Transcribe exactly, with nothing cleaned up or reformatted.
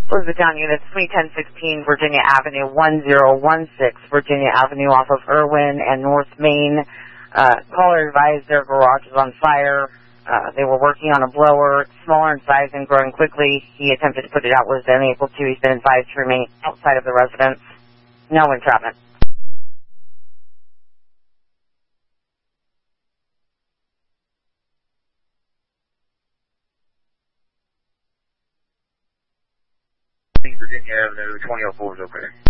Elizabeth Town Units, Suite ten sixteen, Virginia Avenue, one zero one six, Virginia Avenue off of Irwin and North Main. Uh, caller advised their garage is on fire. Uh, they were working on a blower, smaller in size and growing quickly. He attempted to put it out, was unable to. He's been advised to remain outside of the residence. No entrapment. Virginia Avenue, twenty oh four is okay.